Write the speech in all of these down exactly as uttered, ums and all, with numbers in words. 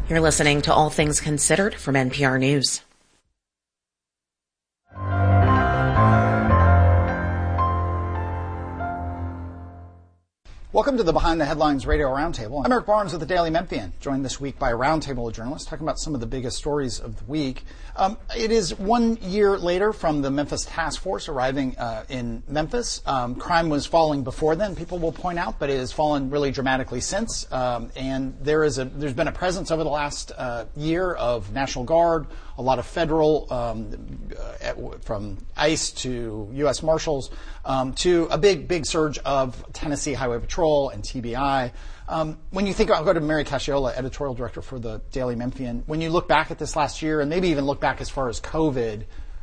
You're listening to All Things Considered from N P R News. Welcome to the Behind the Headlines Radio Roundtable. I'm Eric Barnes with the Daily Memphian, joined this week by a roundtable of journalists talking about some of the biggest stories of the week. Um, it is one year later from the Memphis Task Force arriving uh, in Memphis. Um, crime was falling before then, people will point out, but it has fallen really dramatically since. Um, and there is a there's been a presence over the last uh, year of National Guard, a lot of federal, um, uh, from ICE to U S Marshals, um, to a big, big surge of Tennessee Highway Patrol and T B I. Um, when you think about, I'll go to Mary Casciola, editorial director for the Daily Memphian. When you look back at this last year, and maybe even look back as far as COVID,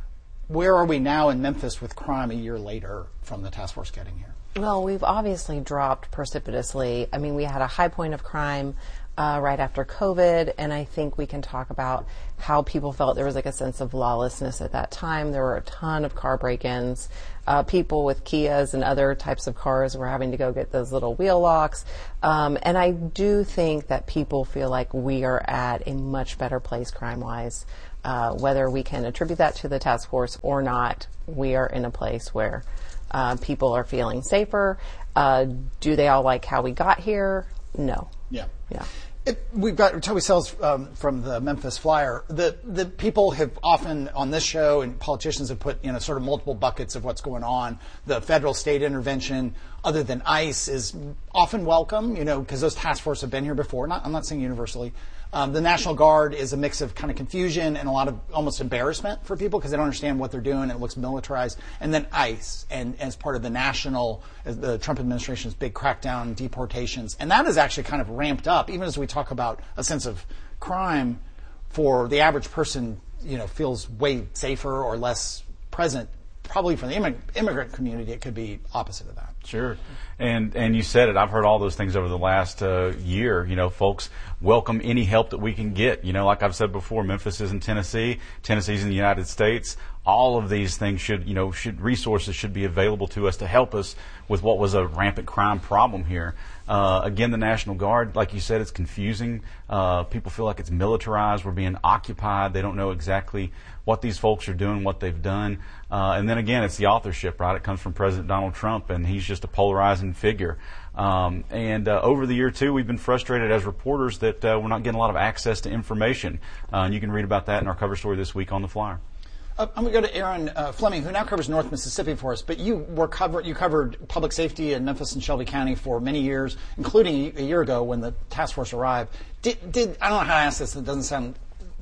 where are we now in Memphis with crime a year later from the task force getting here? Well, we've obviously dropped precipitously. I mean, we had a high point of crime Uh, right after COVID, and I think we can talk about how people felt. There was like a sense of lawlessness at that time. There were a ton of car break-ins. Uh, people with Kias and other types of cars were having to go get those little wheel locks. Um, and I do think that people feel like we are at a much better place crime-wise. Uh, whether we can attribute that to the task force or not, we are in a place where uh, people are feeling safer. Uh, do they all like how we got here? No. Yeah. Yeah. It, we've got Toby Sells um, from the Memphis Flyer. The the people have often on this show, and politicians have put, you know, sort of multiple buckets of what's going on. The federal state intervention, other than ICE, is often welcome, you know, because those task forces have been here before. Not I'm not saying universally. Um, the National Guard is a mix of kind of confusion and a lot of almost embarrassment for people because they don't understand what they're doing. It looks militarized. And then ICE, and as part of the national, as the Trump administration's big crackdown, deportations. And that is actually kind of ramped up, even as we talk about a sense of crime for the average person, you know, feels way safer or less present. Probably for the immig- immigrant community, it could be opposite of that. Sure. And and you said it. I've heard all those things over the last uh, year. You know, folks welcome any help that we can get. You know, like I've said before, Memphis is in Tennessee. Tennessee's in the United States. All of these things should, you know, should resources should be available to us to help us with what was a rampant crime problem here. Uh, again, the National Guard, like you said, it's confusing. Uh, people feel like it's militarized. We're being occupied. They don't know exactly what these folks are doing, what they've done. Uh, and then again, it's the authorship, right? It comes from President Donald Trump, and he's just a polarizing figure. Um, and uh, over the year, too, we've been frustrated as reporters that uh, we're not getting a lot of access to information. Uh, and you can read about that in our cover story this week on the Flyer. Uh, I'm going to go to Aaron uh, Fleming, who now covers North Mississippi for us. But you were cover you covered public safety in Memphis and Shelby County for many years, including a year ago when the task force arrived. Did did I don't know how to ask this? It doesn't sound.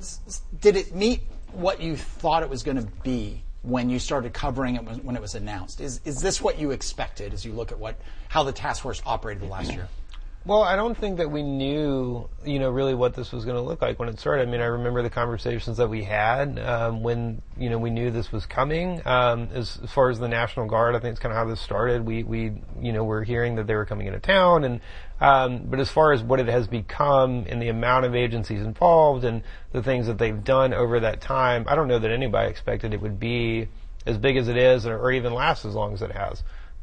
Did it meet what you thought it was going to be when you started covering it when it was announced? Is is this what you expected as you look at what how the task force operated last year? Well, I don't think that we knew, you know, really what this was going to look like when it started. I mean, I remember the conversations that we had um, when, you know, we knew this was coming. Um, as, as far as the National Guard, I think it's kind of how this started. We, we, you know, were hearing that they were coming into town, and um, but as far as what it has become and the amount of agencies involved and the things that they've done over that time, I don't know that anybody expected it would be as big as it is, or, or even last as long as it has.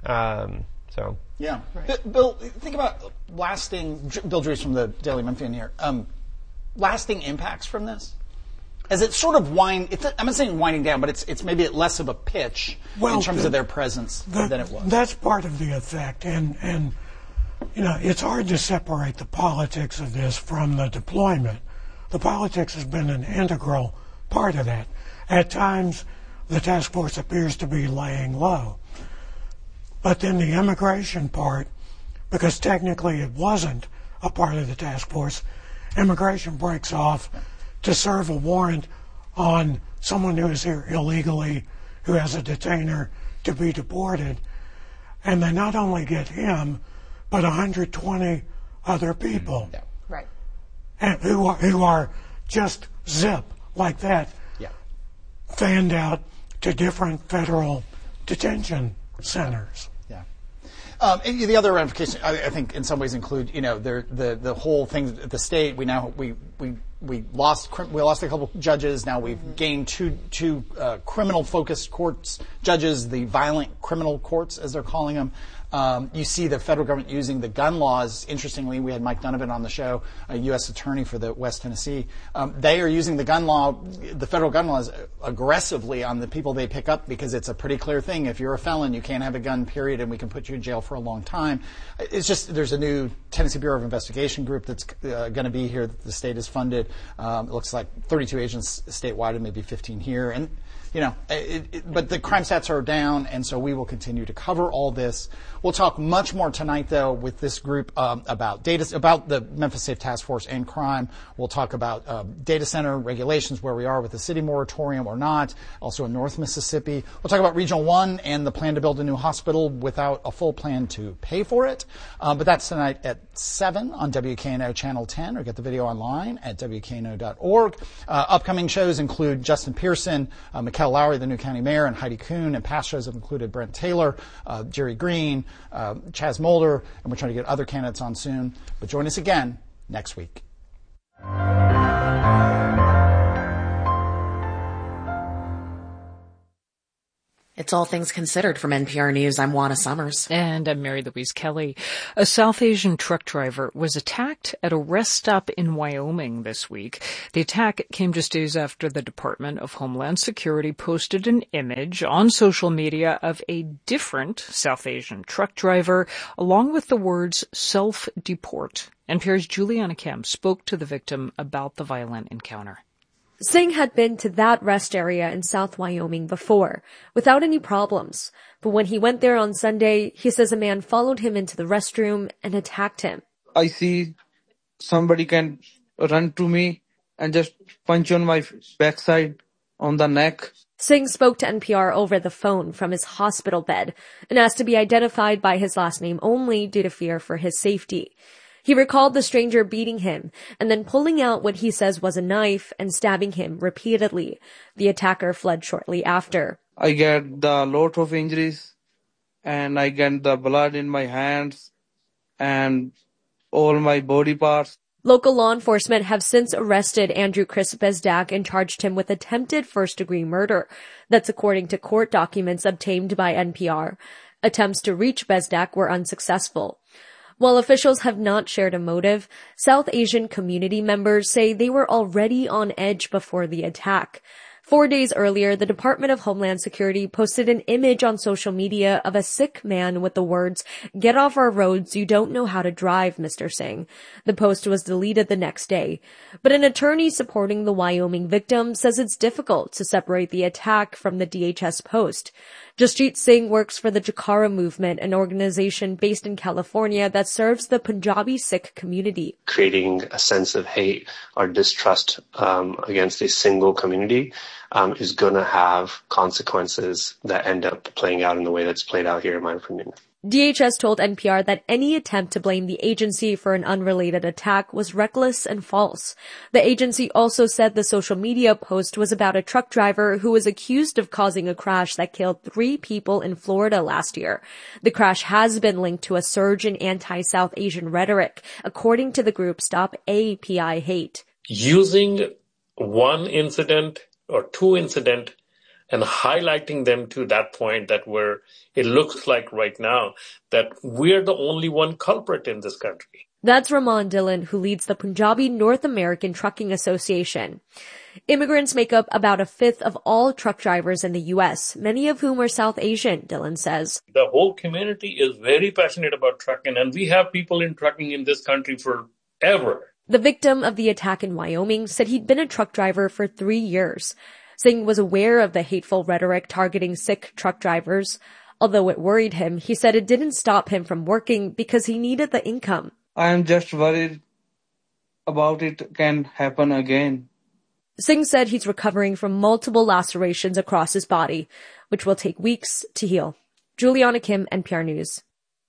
Um, so. Yeah. Right. Bill, think about lasting, Bill Drees from the Daily Memphian here, um, lasting impacts from this? As it sort of wind, it's, I'm not saying winding down, but it's it's maybe less of a pitch well, in terms the, of their presence the, than it was. That's part of the effect. And, and, you know, it's hard to separate the politics of this from the deployment. The politics has been an integral part of that. At times, the task force appears to be laying low. But then the immigration part, because technically it wasn't a part of the task force, immigration breaks off to serve a warrant on someone who is here illegally, who has a detainer to be deported. And they not only get him, but one hundred twenty other people. Yeah. Right. And who are, who are just zip, like that, yeah. fanned out to different federal detention centers. Yeah. Um, and the other ramifications, I, I think, in some ways include, you know, the the the whole thing. The state, we now we we we lost we lost a couple judges. Now we've mm-hmm. gained two two uh, criminal-focused courts judges, the violent criminal courts, as they're calling them. Um, you see the federal government using the gun laws. Interestingly, we had Mike Donovan on the show, a U S attorney for the West Tennessee. Um, they are using the gun law, the federal gun laws, aggressively on the people they pick up because it's a pretty clear thing. If you're a felon, you can't have a gun, period, and we can put you in jail for a long time. It's just there's a new Tennessee Bureau of Investigation group that's uh, going to be here that the state has funded. Um, it looks like thirty-two agents statewide and maybe fifteen here. And You know, it, it, but the crime stats are down, and so we will continue to cover all this. We'll talk much more tonight, though, with this group um, about data, about the Memphis Safe Task Force and crime. We'll talk about um, data center regulations, where we are with the city moratorium or not. Also in North Mississippi, we'll talk about Regional One and the plan to build a new hospital without a full plan to pay for it. Um, but that's tonight at seven on W K N O Channel ten, or get the video online at W K N O dot org. Uh, upcoming shows include Justin Pearson, uh, Kel Lowry, the new county mayor, and Heidi Kuhn. And past shows have included Brent Taylor, uh, Jerry Green, uh, Chaz Mulder, and we're trying to get other candidates on soon. But join us again next week. It's All Things Considered from N P R News. I'm Juana Summers. And I'm Mary Louise Kelly. A South Asian truck driver was attacked at a rest stop in Wyoming this week. The attack came just days after the Department of Homeland Security posted an image on social media of a different South Asian truck driver, along with the words self-deport. N P R's Juliana Kim spoke to the victim about the violent encounter. Singh had been to that rest area in South Wyoming before, without any problems. But when he went there on Sunday, he says a man followed him into the restroom and attacked him. I see somebody can run to me and just punch on my backside, on the neck. Singh spoke to N P R over the phone from his hospital bed and asked to be identified by his last name only due to fear for his safety. He recalled the stranger beating him and then pulling out what he says was a knife and stabbing him repeatedly. The attacker fled shortly after. I get the lot of injuries and I get the blood in my hands and all my body parts. Local law enforcement have since arrested Andrew Chris Bezdak and charged him with attempted first-degree murder. That's according to court documents obtained by N P R. Attempts to reach Bezdak were unsuccessful. While officials have not shared a motive, South Asian community members say they were already on edge before the attack. Four days earlier, the Department of Homeland Security posted an image on social media of a Sikh man with the words, "Get off our roads, you don't know how to drive, Mister Singh." The post was deleted the next day. But an attorney supporting the Wyoming victim says it's difficult to separate the attack from the D H S post. Jasjeet Singh works for the Jakara Movement, an organization based in California that serves the Punjabi Sikh community. Creating a sense of hate or distrust um, against a single community um, is going to have consequences that end up playing out in the way that's played out here, in my opinion. D H S told N P R that any attempt to blame the agency for an unrelated attack was reckless and false. The agency also said the social media post was about a truck driver who was accused of causing a crash that killed three people in Florida last year. The crash has been linked to a surge in anti-South Asian rhetoric, according to the group Stop A P I Hate. Using one incident or two incidents and highlighting them to that point that where it looks like right now that we're the only one culprit in this country. That's Raman Dillon, who leads the Punjabi North American Trucking Association. Immigrants make up about a fifth of all truck drivers in the U S, many of whom are South Asian, Dillon says. The whole community is very passionate about trucking, and we have people in trucking in this country forever. The victim of the attack in Wyoming said he'd been a truck driver for three years. Singh was aware of the hateful rhetoric targeting Sikh truck drivers. Although it worried him, he said it didn't stop him from working because he needed the income. I am just worried about it can happen again. Singh said he's recovering from multiple lacerations across his body, which will take weeks to heal. Juliana Kim, N P R News.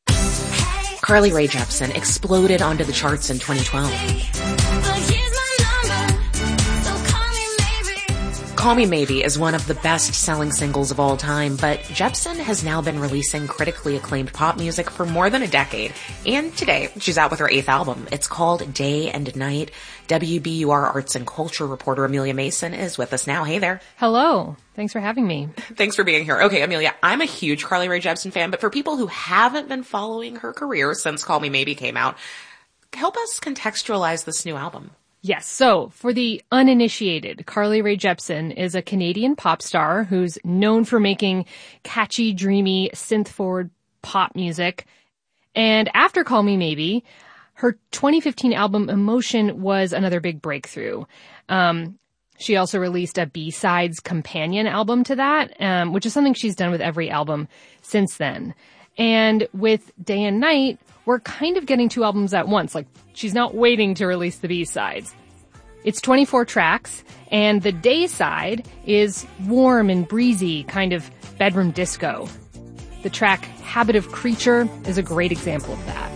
Carly Rae Jepsen exploded onto the charts in twenty twelve. Call Me Maybe is one of the best-selling singles of all time, but Jepsen has now been releasing critically acclaimed pop music for more than a decade. And today, she's out with her eighth album. It's called Day and Night. W B U R arts and culture reporter Amelia Mason is with us now. Hey there. Hello. Thanks for having me. Thanks for being here. Okay, Amelia, I'm a huge Carly Rae Jepsen fan, but for people who haven't been following her career since Call Me Maybe came out, help us contextualize this new album. Yes. So for the uninitiated, Carly Rae Jepsen is a Canadian pop star who's known for making catchy, dreamy, synth-forward pop music. And after Call Me Maybe, her twenty fifteen album Emotion was another big breakthrough. Um, she also released a B-sides companion album to that, um, which is something she's done with every album since then. And with Day and Night, we're kind of getting two albums at once. Like, she's not waiting to release the B-sides. It's twenty-four tracks, and the Day side is warm and breezy, kind of bedroom disco. The track Habit of Creature is a great example of that.